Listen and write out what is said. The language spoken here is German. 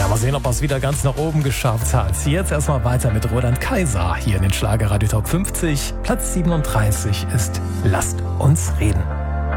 mal sehen, ob er es wieder ganz nach oben geschafft hat. Jetzt erstmal weiter mit Roland Kaiser hier in den Schlagerradio Top 50. Platz 37 ist Lasst uns reden.